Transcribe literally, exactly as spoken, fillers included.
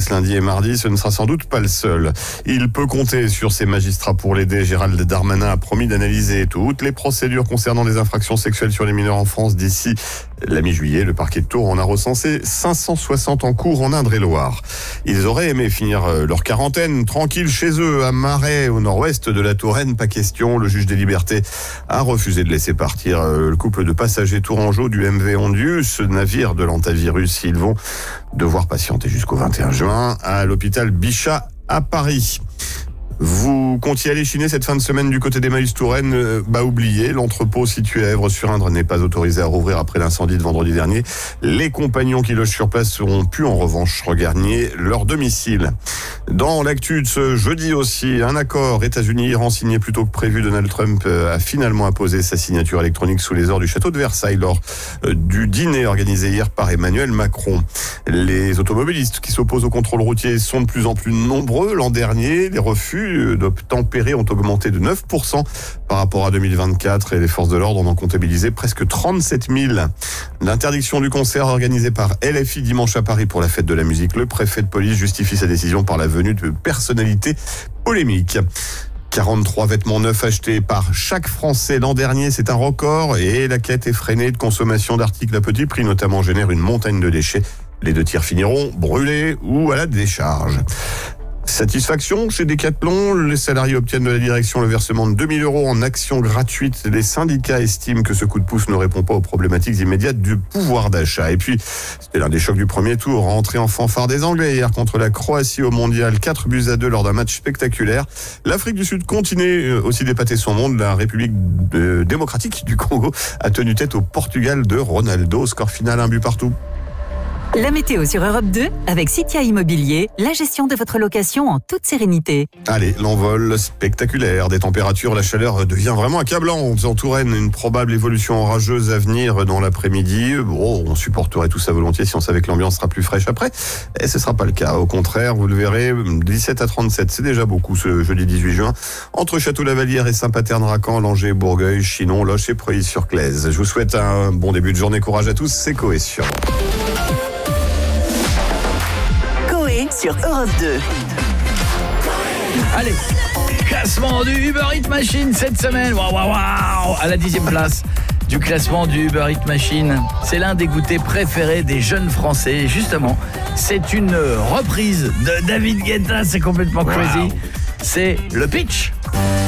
ce lundi et mardi, ce ne sera sans doute pas le seul. Il peut compter sur ses magistrats pour l'aider. Gérald Darmanin a promis d'analyser toutes les procédures concernant les infractions sexuelles sur les mineurs en France d'ici la mi-juillet. Le parquet de Tours en a recensé cinq cent soixante en cours en Indre-et-Loire. Ils auraient aimé finir leur quarantaine tranquille chez eux, à Marais, au nord-ouest de la Touraine. Pas question, le juge des libertés a refusé de laisser partir le couple de passagers tourangeaux du M V Ondius, ce navire de l'antivirus. Ils vont devoir patienter jusqu'au vingt et un juin à l'hôpital Bichat à Paris. Vous comptiez aller chiner cette fin de semaine du côté d'Emmaüs Touraine, euh, bah oubliez, l'entrepôt situé à Èvres-sur-Indre n'est pas autorisé à rouvrir après l'incendie de vendredi dernier. Les compagnons qui logent sur place seront pu en revanche regagner leur domicile. Dans l'actu de ce jeudi aussi, un accord États-Unis-Iran signé plus tôt que prévu. Donald Trump a finalement apposé sa signature électronique sous les ors du château de Versailles lors du dîner organisé hier par Emmanuel Macron. Les automobilistes qui s'opposent au contrôle routier sont de plus en plus nombreux. L'an dernier, les refus d'obtempérer ont augmenté de neuf pour cent par rapport à deux mille vingt-quatre et les forces de l'ordre en ont comptabilisé presque trente-sept mille. L'interdiction du concert organisé par L F I dimanche à Paris pour la fête de la musique. Le préfet de police justifie sa décision par la venue de personnalités polémiques. quarante-trois vêtements neufs achetés par chaque Français l'an dernier, c'est un record et la quête effrénée de consommation d'articles à petit prix notamment génère une montagne de déchets. Les deux tiers finiront brûlés ou à la décharge. Satisfaction chez Decathlon, les salariés obtiennent de la direction le versement de deux mille euros en actions gratuites. Les syndicats estiment que ce coup de pouce ne répond pas aux problématiques immédiates du pouvoir d'achat. Et puis, c'était l'un des chocs du premier tour, rentré en fanfare des Anglais hier contre la Croatie au mondial, quatre buts à deux lors d'un match spectaculaire. L'Afrique du Sud continue aussi d'épater son monde. La République démocratique du Congo a tenu tête au Portugal de Ronaldo. Score final, un but partout. La météo sur Europe deux avec Citia Immobilier, la gestion de votre location en toute sérénité. Allez, l'envol spectaculaire des températures, la chaleur devient vraiment accablante. En Touraine, une probable évolution orageuse à venir dans l'après-midi. Bon, on supporterait tout ça volontiers si on savait que l'ambiance sera plus fraîche après. Et ce sera pas le cas. Au contraire, vous le verrez, dix-sept à trente-sept, c'est déjà beaucoup ce jeudi dix-huit juin. Entre Château-Lavallière et Saint-Paterne-Racan, Langeais, Bourgueil, Chinon, Loches et Preuilly-sur-Claise. Je vous souhaite un bon début de journée. Courage à tous, c'est Coé sur sur Europe deux. Allez, classement du Uber Eats Machine cette semaine. Waouh, waouh, waouh. À la dixième place du classement du Uber Eats Machine. C'est l'un des goûters préférés des jeunes Français. Justement, c'est une reprise de David Guetta. C'est complètement crazy. Wow. C'est le pitch.